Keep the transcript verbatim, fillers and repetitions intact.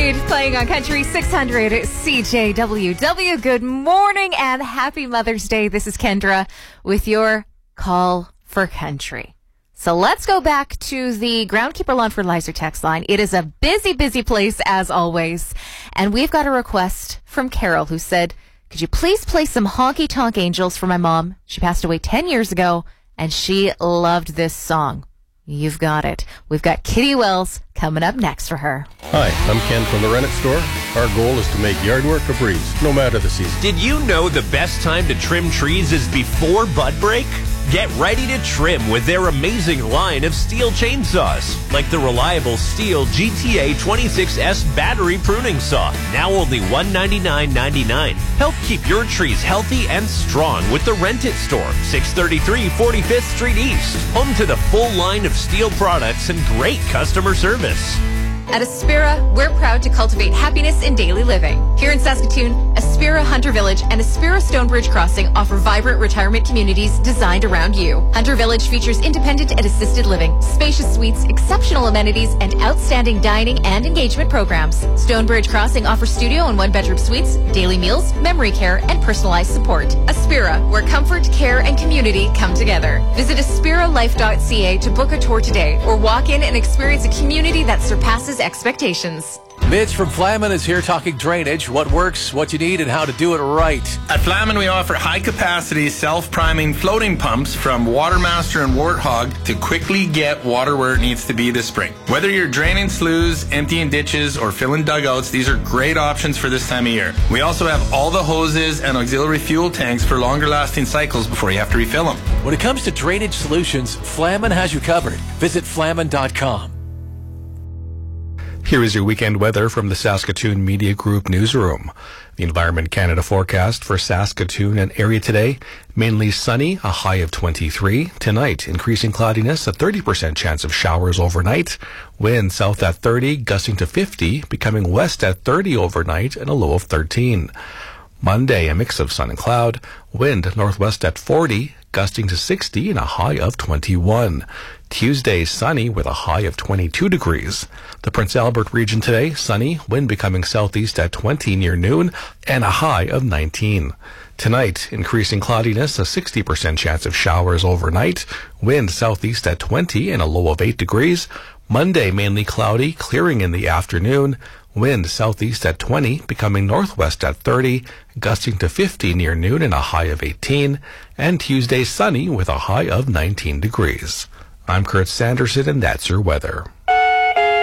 Reed playing on Country six hundred C J W W. Good morning and happy Mother's Day. This is Kendra with your call for country. So let's go back to the Groundkeeper Lawn Fertilizer text line. It is a busy, busy place as always. And we've got a request from Carol who said, could you please play some Honky Tonk Angels for my mom? She passed away ten years ago and she loved this song. You've got it. We've got Kitty Wells coming up next for her. Hi, I'm Ken from the Rennet Store. Our goal is to make yard work a breeze, no matter the season. Did you know the best time to trim trees is before bud break? Get ready to trim with their amazing line of steel chainsaws, like the reliable Steel G T A twenty-six S battery pruning saw, now only one hundred ninety-nine ninety-nine. Help keep your trees healthy and strong with the Rent It Store, six thirty-three forty-fifth Street East, home to the full line of steel products and great customer service. At Aspira, we're proud to cultivate happiness in daily living. Here in Saskatoon, Aspira Hunter Village and Aspira Stonebridge Crossing offer vibrant retirement communities designed around you. Hunter Village features independent and assisted living, spacious suites, exceptional amenities, and outstanding dining and engagement programs. Stonebridge Crossing offers studio and one-bedroom suites, daily meals, memory care, and personalized support. Aspira, where comfort, care, and community come together. Visit aspira life dot c a to book a tour today or walk in and experience a community that surpasses expectations. Mitch from Flamin is here talking drainage, what works, what you need, and how to do it right. At Flamin, we offer high-capacity self-priming floating pumps from Watermaster and Warthog to quickly get water where it needs to be this spring. Whether you're draining sloughs, emptying ditches, or filling dugouts, these are great options for this time of year. We also have all the hoses and auxiliary fuel tanks for longer-lasting cycles before you have to refill them. When it comes to drainage solutions, Flamin has you covered. Visit flamin dot com. Here is your weekend weather from the Saskatoon Media Group newsroom. The Environment Canada forecast for Saskatoon and area today, mainly sunny, a high of twenty-three. Tonight, increasing cloudiness, a thirty percent chance of showers overnight. Wind south at thirty, gusting to fifty, becoming west at thirty overnight and a low of thirteen. Monday, a mix of sun and cloud. Wind northwest at forty, gusting to sixty and a high of twenty-one. Tuesday, sunny with a high of twenty-two degrees. The Prince Albert region today, sunny, wind becoming southeast at twenty near noon, and a high of nineteen. Tonight, increasing cloudiness, a sixty percent chance of showers overnight, wind southeast at twenty and a low of eight degrees. Monday, mainly cloudy, clearing in the afternoon, wind southeast at twenty, becoming northwest at thirty, gusting to fifty near noon and a high of eighteen. And Tuesday, sunny with a high of nineteen degrees. I'm Kurt Sanderson, and that's your weather.